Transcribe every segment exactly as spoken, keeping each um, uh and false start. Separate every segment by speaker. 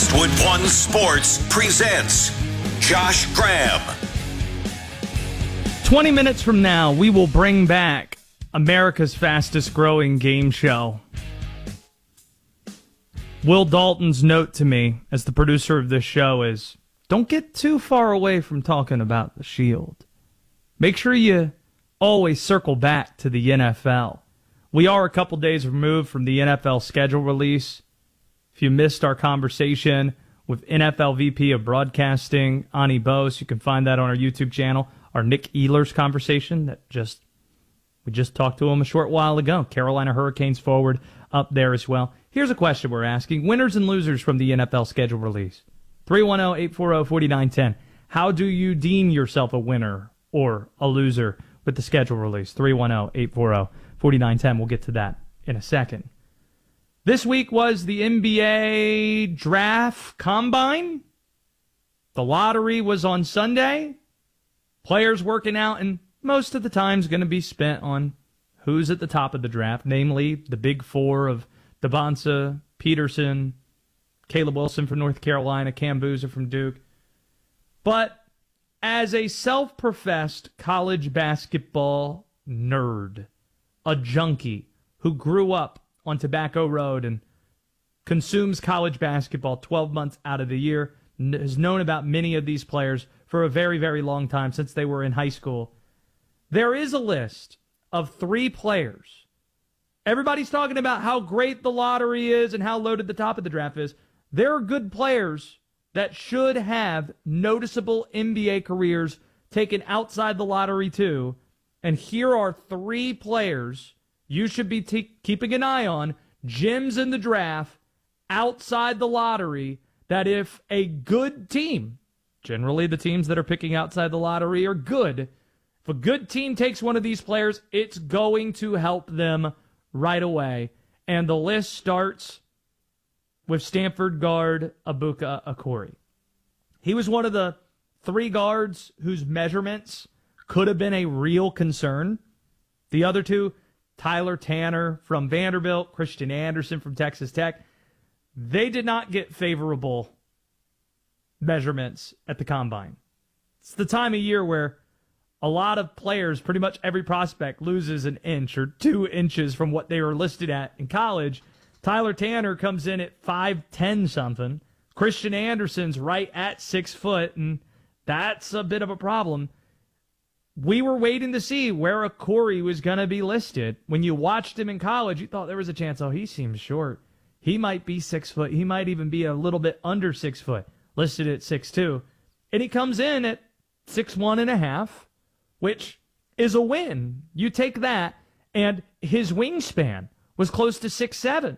Speaker 1: Westwood One Sports presents Josh Graham.
Speaker 2: twenty minutes from now, we will bring back America's fastest growing game show. Will Dalton's note to me, as the producer of this show, is don't get too far away from talking about the Shield. Make sure you always circle back to the N F L. We are a couple days removed from the N F L schedule release. If you missed our conversation with N F L V P of Broadcasting, Ani Bose, you can find that on our YouTube channel. Our Nick Ehlers conversation that just we just talked to him a short while ago. Carolina Hurricanes forward up there as well. Here's a question we're asking. Winners and losers from the N F L schedule release. three one zero, eight four zero, four nine one zero. How do you deem yourself a winner or a loser with the schedule release? three one zero, eight four zero, four nine one zero. We'll get to that in a second. This week was the N B A Draft Combine. The lottery was on Sunday. Players working out, and most of the time is going to be spent on who's at the top of the draft, namely the big four of Devonta, Peterson, Caleb Wilson from North Carolina, Cam Boozer from Duke. But as a self-professed college basketball nerd, a junkie who grew up on Tobacco Road and consumes college basketball twelve months out of the year, has known about many of these players for a very, very long time, since they were in high school. There is a list of three players. Everybody's talking about how great the lottery is and how loaded the top of the draft is. There are good players that should have noticeable N B A careers taken outside the lottery too. And here are three players you should be t- keeping an eye on, gems in the draft, outside the lottery, that if a good team, generally the teams that are picking outside the lottery are good, if a good team takes one of these players, it's going to help them right away. And the list starts with Stanford guard Abuka Akori. He was one of the three guards whose measurements could have been a real concern. The other two, Tyler Tanner from Vanderbilt, Christian Anderson from Texas Tech, they did not get favorable measurements at the Combine. It's the time of year where a lot of players, pretty much every prospect, loses an inch or two inches from what they were listed at in college. Tyler Tanner comes in at five ten something. Christian Anderson's right at six foot, and that's a bit of a problem. We were waiting to see where Akori was going to be listed. When you watched him in college, you thought there was a chance, oh, he seems short. He might be six foot. He might even be a little bit under six foot, listed at six two. And he comes in at six one and a half, which is a win. You take that, and his wingspan was close to six seven.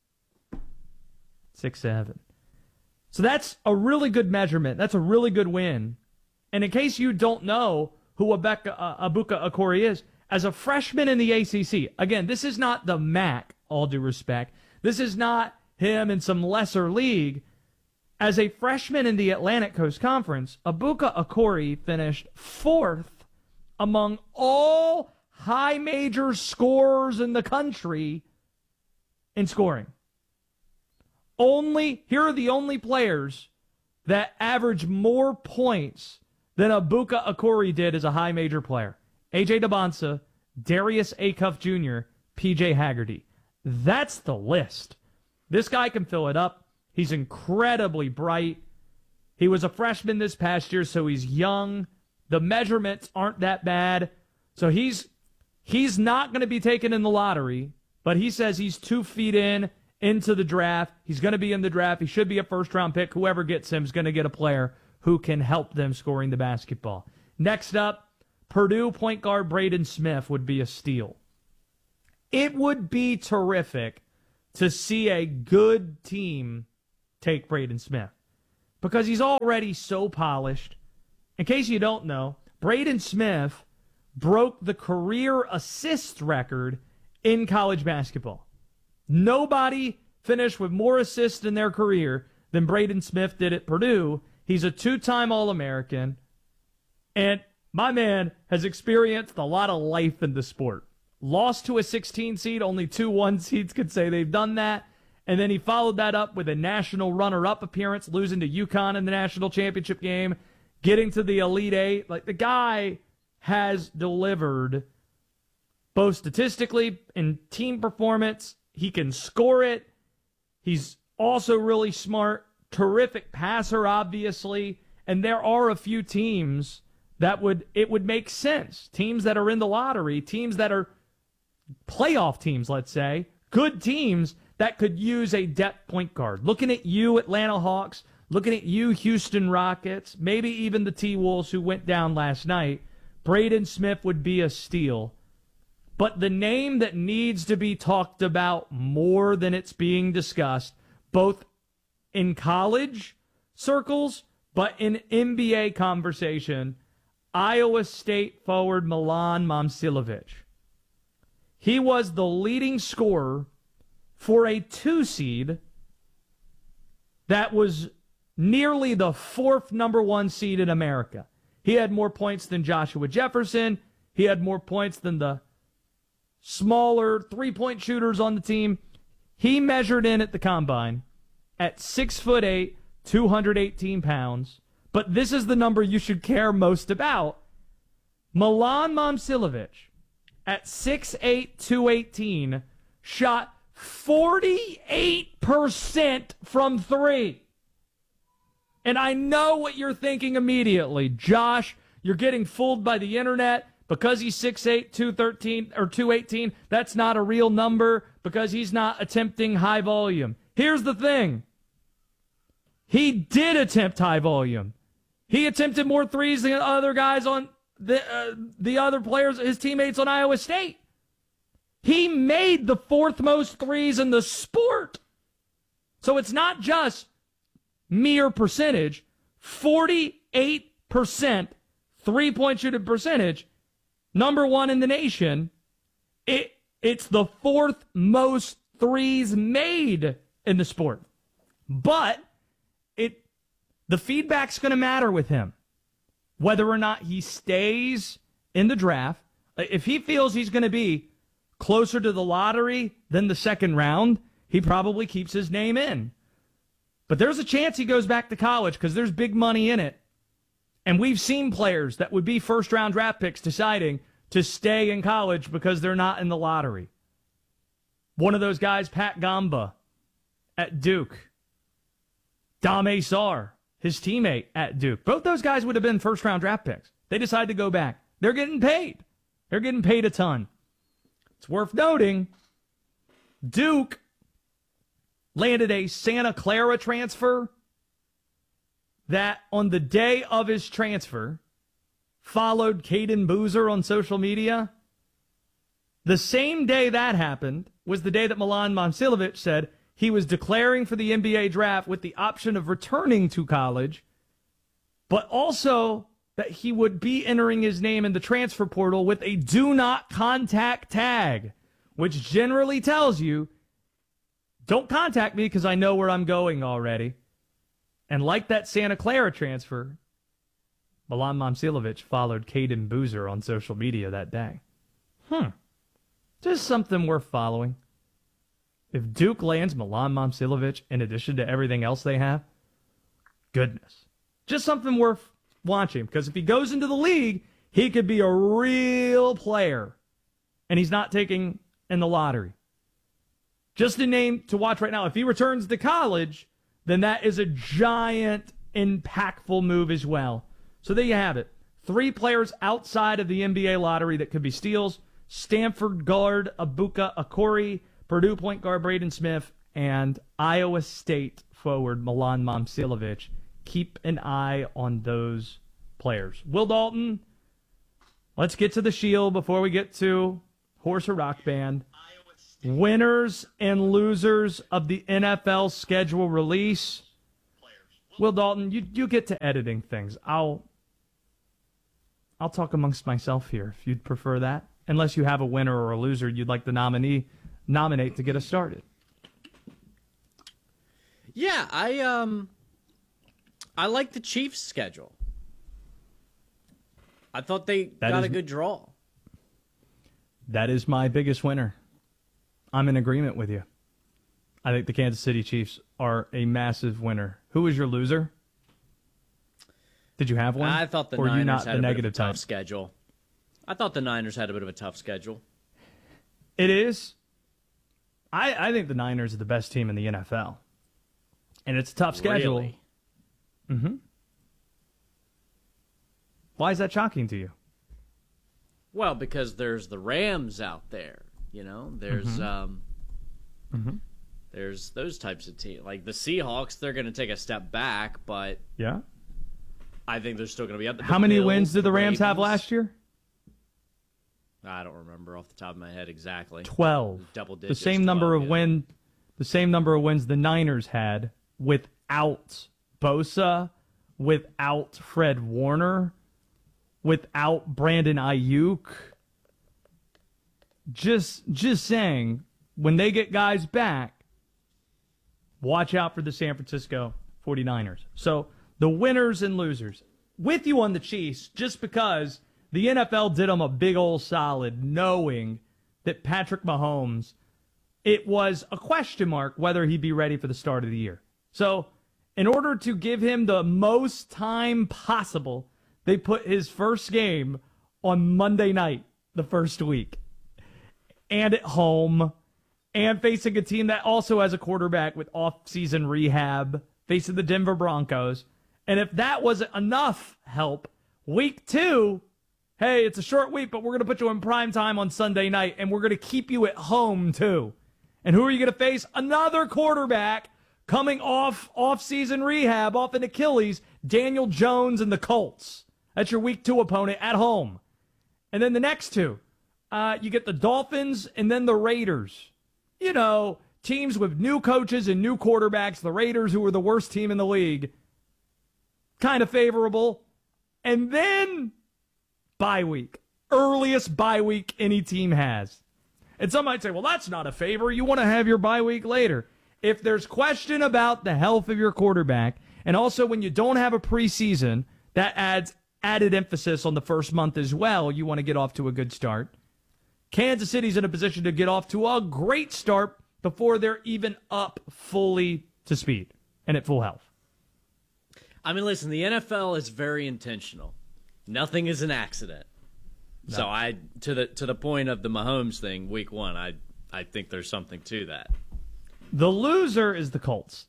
Speaker 2: six seven. So that's a really good measurement. That's a really good win. And in case you don't know who Abeka, uh, Abuka Akori is, as a freshman in the A C C, again, this is not the M A C, all due respect. This is not him in some lesser league. As a freshman in the Atlantic Coast Conference, Abuka Akori finished fourth among all high major scorers in the country in scoring. Only, here are the only players that average more points than Abuka Akori did as a high major player. A J Debonsa, Darius Acuff Junior, P J Haggerty. That's the list. This guy can fill it up. He's incredibly bright. He was a freshman this past year, so he's young. The measurements aren't that bad. So he's he's not going to be taken in the lottery, but he says he's two feet in into the draft. He's going to be in the draft. He should be a first-round pick. Whoever gets him is going to get a player who can help them scoring the basketball. Next up, Purdue point guard Braden Smith would be a steal. It would be terrific to see a good team take Braden Smith because he's already so polished. In case you don't know, Braden Smith broke the career assist record in college basketball. Nobody finished with more assists in their career than Braden Smith did at Purdue. He's a two-time All-American, and my man has experienced a lot of life in the sport. Lost to a sixteen seed, only two one seeds could say they've done that, And then he followed that up with a national runner-up appearance, losing to UConn in the national championship game, getting to the Elite Eight. Like, the guy has delivered both statistically and team performance. He can score it. He's also really smart, terrific passer, obviously. And there are a few teams that would, it would make sense. Teams that are in the lottery, teams that are playoff teams, let's say, good teams that could use a depth point guard. Looking at you, Atlanta Hawks, looking at you, Houston Rockets, maybe even the T-Wolves who went down last night, Braden Smith would be a steal. But the name that needs to be talked about more than it's being discussed, both in college circles, but in N B A conversation, Iowa State forward Milan Momcilovic. He was the leading scorer for a two seed that was nearly the fourth number one seed in America. He had more points than Joshua Jefferson. He had more points than the smaller three-point shooters on the team. He measured in at the combine at six foot eight, two hundred eighteen pounds. But this is the number you should care most about. Milan Momcilovic, at six eight, two eighteen, shot forty-eight percent from three. And I know what you're thinking immediately. Josh, you're getting fooled by the internet because he's six eight, two thirteen, or two eighteen. That's not a real number because he's not attempting high volume. Here's the thing. He did attempt high volume. He attempted more threes than other guys on the uh, the other players, his teammates on Iowa State. He made the fourth most threes in the sport. So it's not just mere percentage. forty-eight percent three-point shooting percentage, number one in the nation. It It's the fourth most threes made in the sport. But it the feedback's going to matter with him. Whether or not he stays in the draft, if he feels he's going to be closer to the lottery than the second round, he probably keeps his name in. But there's a chance he goes back to college because there's big money in it. And we've seen players that would be first-round draft picks deciding to stay in college because they're not in the lottery. One of those guys, Pat Gamba at Duke. Dame Sarr, his teammate at Duke. Both those guys would have been first-round draft picks. They decided to go back. They're getting paid. They're getting paid a ton. It's worth noting, Duke landed a Santa Clara transfer that on the day of his transfer followed Caden Boozer on social media. The same day that happened was the day that Milan Momcilovic said he was declaring for the N B A draft with the option of returning to college, but also that he would be entering his name in the transfer portal with a do not contact tag, which generally tells you, don't contact me because I know where I'm going already. And like that Santa Clara transfer, Milan Momcilovic followed Caden Boozer on social media that day. Hmm. Just something worth following. If Duke lands Milan Momcilovic in addition to everything else they have, goodness. Just something worth watching, because if he goes into the league, he could be a real player. And he's not taking in the lottery. Just a name to watch right now. If he returns to college, then that is a giant, impactful move as well. So there you have it. Three players outside of the N B A lottery that could be steals. Stanford guard Abuka Akori, Purdue point guard Braden Smith, and Iowa State forward Milan Momcilovic. Keep an eye on those players. Will Dalton, let's get to the Shield before we get to Horse or Rock Band. Winners and losers of the N F L schedule release. Will Dalton, you you get to editing things. I'll I'll talk amongst myself here if you'd prefer that. Unless you have a winner or a loser you'd like the nominee nominate to get us started.
Speaker 3: Yeah, I um I like the Chiefs' schedule. I thought they
Speaker 2: that
Speaker 3: got
Speaker 2: is,
Speaker 3: a good draw.
Speaker 2: That is my biggest winner. I'm in agreement with you. I think the Kansas City Chiefs are a massive winner. Who was your loser? Did you have one?
Speaker 3: I thought the
Speaker 2: or
Speaker 3: Niners
Speaker 2: you not
Speaker 3: had
Speaker 2: the
Speaker 3: a
Speaker 2: negative
Speaker 3: bit of a tough
Speaker 2: type?
Speaker 3: schedule. I thought the Niners had a bit of a tough schedule.
Speaker 2: It is. I, I think the Niners are the best team in the N F L. And it's a tough schedule.
Speaker 3: Really?
Speaker 2: Mm-hmm. Why is that shocking to you?
Speaker 3: Well, because there's the Rams out there, you know. There's
Speaker 2: Mm-hmm.
Speaker 3: um,
Speaker 2: Mm-hmm.
Speaker 3: there's those types of teams. Like the Seahawks, they're going to take a step back, but
Speaker 2: Yeah.
Speaker 3: I think they're still going to be up there.
Speaker 2: How many wins did the Rams have last year?
Speaker 3: I don't remember off the top of my head exactly.
Speaker 2: Twelve.
Speaker 3: Double
Speaker 2: The
Speaker 3: digits.
Speaker 2: same number
Speaker 3: twelve,
Speaker 2: of
Speaker 3: yeah.
Speaker 2: win, the same number of wins the Niners had without Bosa, without Fred Warner, without Brandon Ayuk. Just, just saying, when they get guys back, watch out for the San Francisco forty-niners. So the winners and losers. With you on the Chiefs, just because the N F L did them a big old solid knowing that Patrick Mahomes, it was a question mark whether he'd be ready for the start of the year. So in order to give him the most time possible, they put his first game on Monday night the first week. And at home, and facing a team that also has a quarterback with off-season rehab, facing the Denver Broncos. And if that wasn't enough help, week two, hey, it's a short week, but we're going to put you in prime time on Sunday night, and we're going to keep you at home, too. And who are you going to face? Another quarterback coming off off-season rehab, off an Achilles, Daniel Jones and the Colts. That's your week two opponent at home. And then the next two, uh, you get the Dolphins and then the Raiders. You know, teams with new coaches and new quarterbacks, the Raiders, who were the worst team in the league, kind of favorable. And then bye week. Earliest bye week any team has. And some might say, well, that's not a favor. You want to have your bye week later. If there's question about the health of your quarterback, and also when you don't have a preseason, that adds added emphasis on the first month as well. You want to get off to a good start. Kansas City's in a position to get off to a great start before they're even up fully to speed and at full health.
Speaker 3: I mean, listen, the N F L is very intentional. Nothing is an accident. No. So I to the to the point of the Mahomes thing, week one, I I think there's something to that.
Speaker 2: The loser is the Colts.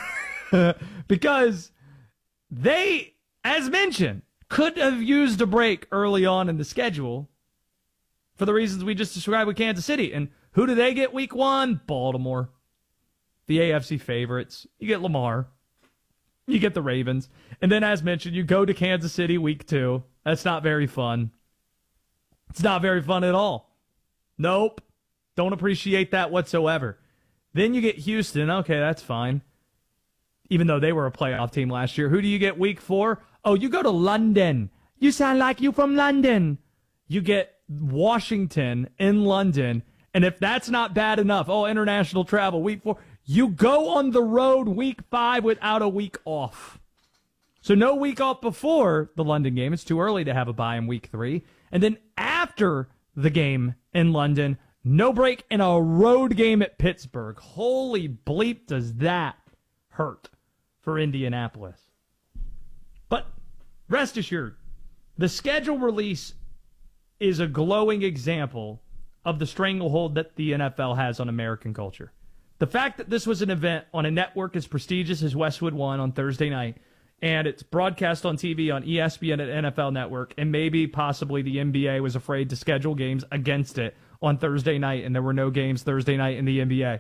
Speaker 2: Because they, as mentioned, could have used a break early on in the schedule for the reasons we just described with Kansas City. And who do they get week one? Baltimore. The A F C favorites. You get Lamar. You get the Ravens. And then, as mentioned, you go to Kansas City week two. That's not very fun. It's not very fun at all. Nope. Don't appreciate that whatsoever. Then you get Houston. Okay, that's fine. Even though they were a playoff team last year. Who do you get week four? Oh, you go to London. You sound like you from London. You get Washington in London. And if that's not bad enough, oh, international travel, week four, you go on the road week five without a week off. So no week off before the London game. It's too early to have a bye in week three. And then after the game in London, no break in a road game at Pittsburgh. Holy bleep, does that hurt for Indianapolis. But rest assured, the schedule release is a glowing example of the stranglehold that the N F L has on American culture. The fact that this was an event on a network as prestigious as Westwood One on Thursday night, and it's broadcast on T V on E S P N and N F L Network, and maybe possibly the N B A was afraid to schedule games against it on Thursday night, and there were no games Thursday night in the N B A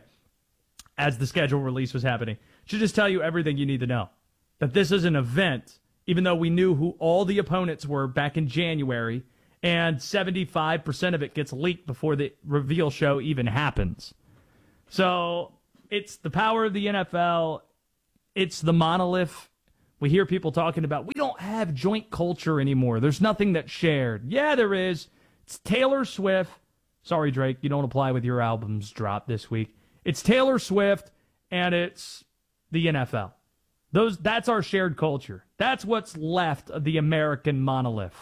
Speaker 2: as the schedule release was happening. Should just tell you everything you need to know. That this is an event, even though we knew who all the opponents were back in January, and seventy-five percent of it gets leaked before the reveal show even happens. So it's the power of the N F L. It's the monolith. We hear people talking about, we don't have joint culture anymore. There's nothing that's shared. Yeah, there is. It's Taylor Swift. Sorry, Drake, you don't apply with your albums drop this week. It's Taylor Swift, and it's the N F L. Those That's our shared culture. That's what's left of the American monolith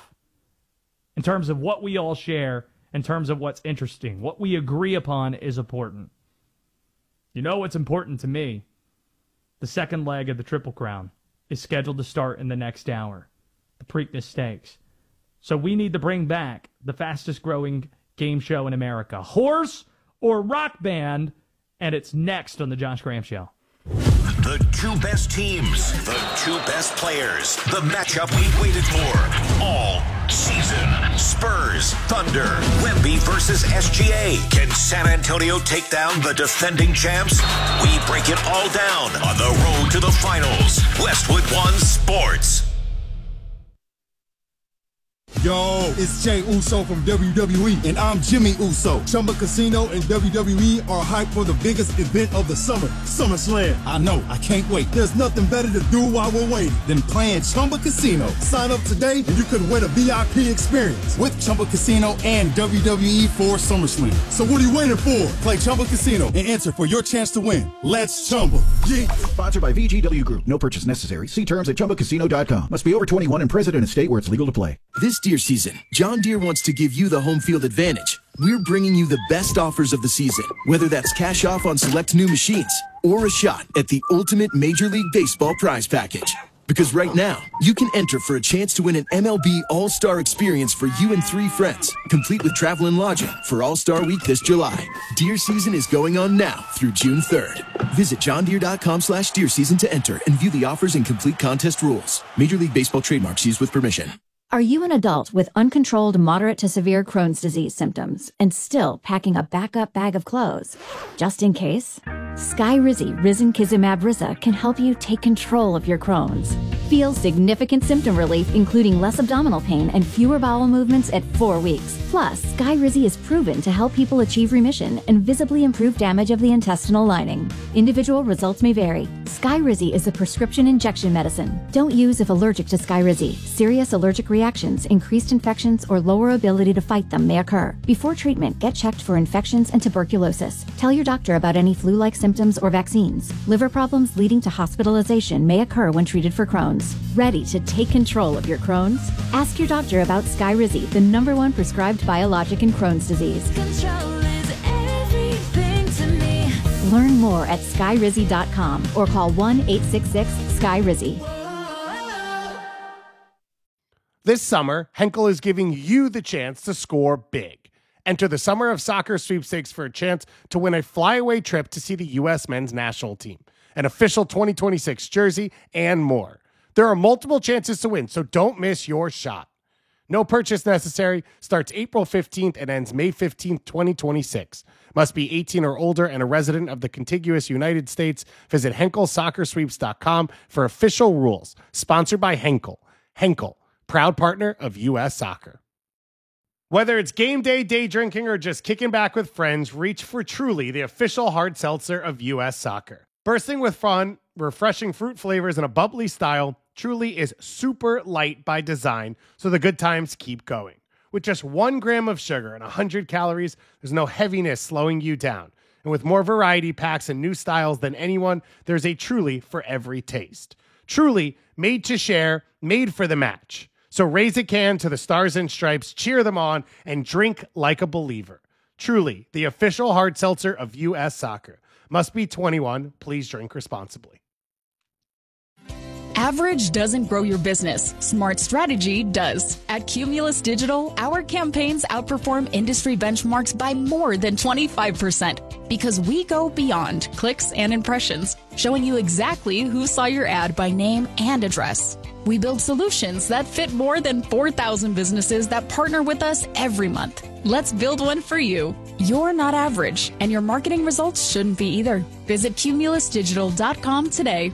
Speaker 2: in terms of what we all share, in terms of what's interesting. What we agree upon is important. You know what's important to me? The second leg of the Triple Crown is scheduled to start in the next hour. The Preakness Stakes. So we need to bring back the fastest growing game show in America. Horse or rock band? And it's next on the Josh Graham Show.
Speaker 1: The two best teams, the two best players, the matchup we've waited for all season. Spurs, Thunder, Wemby versus S G A. Can San Antonio take down the defending champs? We break it all down on the road to the finals. Westwood One Sports.
Speaker 4: Yo, it's Jey Uso from W W E, and I'm Jimmy Uso. Chumba Casino and W W E are hyped for the biggest event of the summer, SummerSlam. I know, I can't wait. There's nothing better to do while we're waiting than playing Chumba Casino. Sign up today, and you could win a V I P experience with Chumba Casino and W W E for SummerSlam. So what are you waiting for? Play Chumba Casino and enter for your chance to win. Let's Chumba. Yeah.
Speaker 5: Sponsored by V G W Group. No purchase necessary. See terms at chumba casino dot com. Must be over twenty-one and present in a state where it's legal to play.
Speaker 6: This deer season, John Deere wants to give you the home field advantage. We're bringing you the best offers of the season, whether that's cash off on select new machines or a shot at the ultimate Major League Baseball prize package. Because right now, you can enter for a chance to win an M L B All-Star experience for you and three friends, complete with travel and lodging for All-Star Week this July. Deer season is going on now through June third. Visit johndeere.com slash deer season to enter and view the offers and complete contest rules. Major League Baseball trademarks used with permission.
Speaker 7: Are you an adult with uncontrolled moderate to severe Crohn's disease symptoms and still packing a backup bag of clothes? Just in case? Skyrizi Risankizumab Riza can help you take control of your Crohn's. Feel significant symptom relief, including less abdominal pain and fewer bowel movements at four weeks. Plus, Skyrizi is proven to help people achieve remission and visibly improve damage of the intestinal lining. Individual results may vary. Skyrizi is a prescription injection medicine. Don't use if allergic to Skyrizi. Serious allergic reactions, increased infections, or lower ability to fight them may occur. Before treatment, get checked for infections and tuberculosis. Tell your doctor about any flu-like symptoms or vaccines. Liver problems leading to hospitalization may occur when treated for Crohn's. Ready to take control of your Crohn's? Ask your doctor about Skyrizi, the number one prescribed biologic in Crohn's disease.
Speaker 8: Control is everything to me.
Speaker 7: Learn more at skyrizi dot com or call one eight six six Skyrizi.
Speaker 9: This summer, Henkel is giving you the chance to score big. Enter the Summer of Soccer sweepstakes for a chance to win a flyaway trip to see the U S men's national team, an official twenty twenty-six jersey, and more. There are multiple chances to win, so don't miss your shot. No purchase necessary. Starts April fifteenth and ends May fifteenth, twenty twenty-six. Must be eighteen or older and a resident of the contiguous United States. Visit henkel soccer sweeps dot com for official rules. Sponsored by Henkel. Henkel, proud partner of U S Soccer. Whether it's game day, day drinking, or just kicking back with friends, reach for Truly, the official hard seltzer of U S Soccer. Bursting with fun, refreshing fruit flavors, and a bubbly style, Truly is super light by design, so the good times keep going. With just one gram of sugar and one hundred calories, there's no heaviness slowing you down. And with more variety packs and new styles than anyone, there's a Truly for every taste. Truly, made to share, made for the match. So raise a can to the Stars and Stripes, cheer them on, and drink like a believer. Truly, the official hard seltzer of U S Soccer. Must be twenty-one. Please drink responsibly.
Speaker 10: Average doesn't grow your business. Smart strategy does. At Cumulus Digital, our campaigns outperform industry benchmarks by more than twenty-five percent because we go beyond clicks and impressions, showing you exactly who saw your ad by name and address. We build solutions that fit more than four thousand businesses that partner with us every month. Let's build one for you. You're not average, and your marketing results shouldn't be either. Visit cumulus digital dot com today.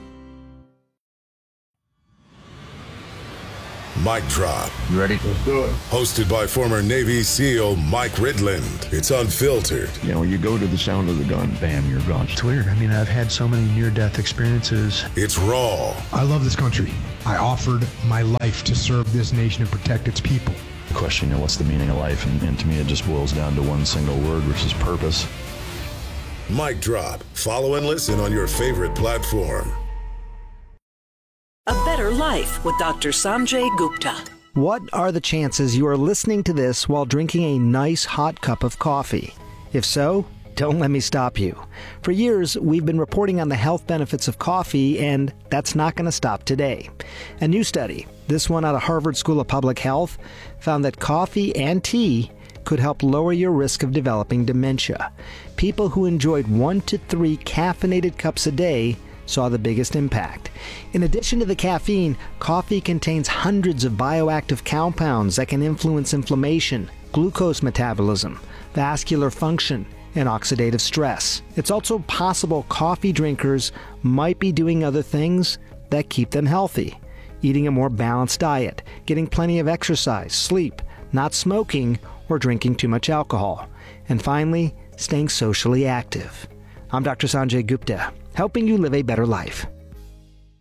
Speaker 11: Mic drop.
Speaker 12: You ready?
Speaker 11: Let's do it. Hosted by former Navy SEAL Mike Ridland. It's unfiltered.
Speaker 12: You know, you go to the sound of the gun, bam, you're gone. It's weird. I mean, I've had so many near-death experiences.
Speaker 11: It's raw.
Speaker 13: I love this country. I offered my life to serve this nation and protect its people.
Speaker 12: The question, you know, what's the meaning of life? And, and to me, it just boils down to one single word, which is purpose.
Speaker 11: Mic drop. Follow and listen on your favorite platform.
Speaker 14: A Better Life with Doctor Sanjay Gupta.
Speaker 15: What are the chances you are listening to this while drinking a nice hot cup of coffee? If so, don't let me stop you. For years, we've been reporting on the health benefits of coffee, and that's not going to stop today. A new study, this one out of Harvard School of Public Health, found that coffee and tea could help lower your risk of developing dementia. People who enjoyed one to three caffeinated cups a day saw the biggest impact. In addition to the caffeine, coffee contains hundreds of bioactive compounds that can influence inflammation, glucose metabolism, vascular function, and oxidative stress. It's also possible coffee drinkers might be doing other things that keep them healthy. Eating a more balanced diet, getting plenty of exercise, sleep, not smoking, or drinking too much alcohol. And finally, staying socially active. I'm Doctor Sanjay Gupta, helping you live a better life.